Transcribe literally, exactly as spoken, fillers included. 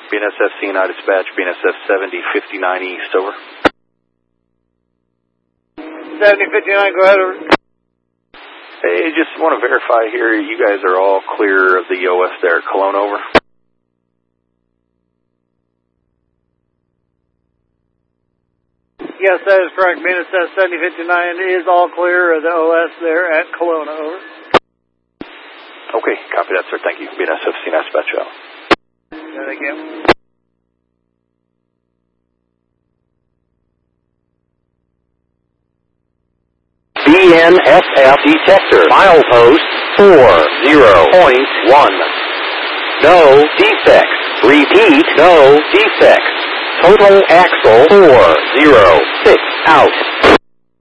B N S F C and I dispatch, B N S F seventy fifty-nine East, over. seventy fifty-nine, go ahead, over. Hey, just want to verify here, you guys are all clear of the O S there at Kelowna, over. Yes, that is correct. B N S F seventy fifty-nine is all clear of the O S there at Kelowna, over. Okay, copy that, sir. Thank you. B N S F C and I dispatch out. Thank you. B N S F detector, milepost four zero point one. No defects. Repeat, no defects. Total axle four zero six out.